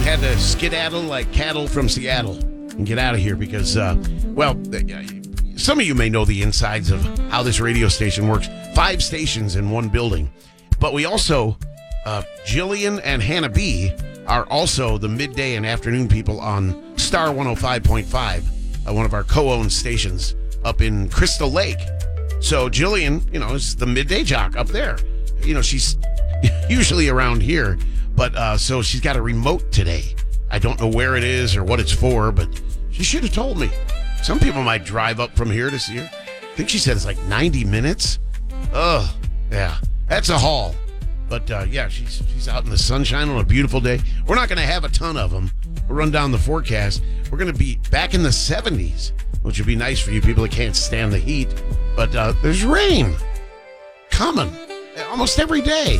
had to skedaddle like cattle from Seattle and get out of here because, some of you may know the insides of how this radio station works. 5 stations in one building. But we also, Jillian and Hannah B. are also the midday and afternoon people on Star 105.5, one of our co-owned stations up in Crystal Lake. So Jillian, is the midday jock up there. She's usually around here, but so she's got a remote today. I don't know where it is or what it's for, but she should have told me. Some people might drive up from here to see her. I think she said it's like 90 minutes. Oh, yeah. That's a haul. But, she's out in the sunshine on a beautiful day. We're not going to have a ton of them. We'll run down the forecast. We're going to be back in the 70s, which would be nice for you people that can't stand the heat. But there's rain coming almost every day.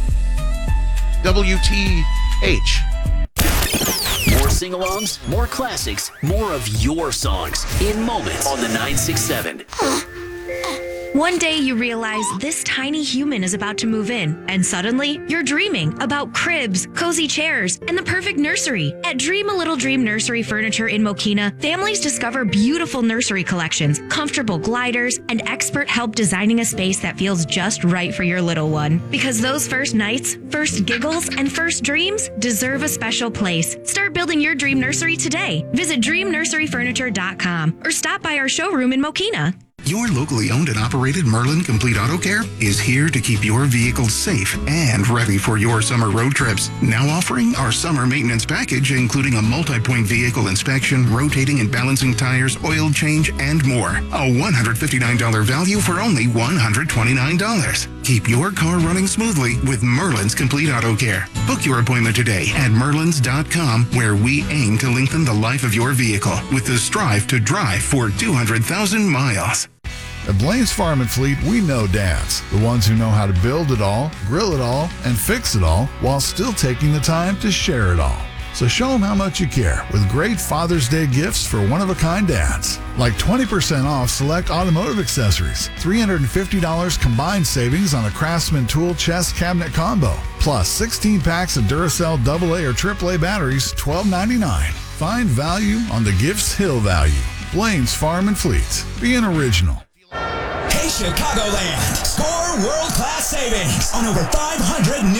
WTH. More sing-alongs, more classics, more of your songs in moments on the 967. One day you realize this tiny human is about to move in, and suddenly you're dreaming about cribs, cozy chairs, and the perfect nursery. At Dream a Little Dream Nursery Furniture in Mokina, families discover beautiful nursery collections, comfortable gliders, and expert help designing a space that feels just right for your little one. Because those first nights, first giggles, and first dreams deserve a special place. Start building your dream nursery today. Visit dreamnurseryfurniture.com or stop by our showroom in Mokina. Your locally owned and operated Merlin Complete Auto Care is here to keep your vehicles safe and ready for your summer road trips. Now offering our summer maintenance package, including a multi-point vehicle inspection, rotating and balancing tires, oil change, and more. A $159 value for only $129. Keep your car running smoothly with Merlin's Complete Auto Care. Book your appointment today at merlins.com, where we aim to lengthen the life of your vehicle with the strive to drive for 200,000 miles. At Blaine's Farm and Fleet, we know dads, the ones who know how to build it all, grill it all, and fix it all while still taking the time to share it all. So show them how much you care with great Father's Day gifts for one-of-a-kind dads. Like 20% off select automotive accessories, $350 combined savings on a Craftsman tool chest cabinet combo, plus 16 packs of Duracell AA or AAA batteries, $12.99. Find value on the Gifts Hill value. Blaine's Farm and Fleet. Be an original. Hey, Chicagoland! Score world-class savings on over 500 new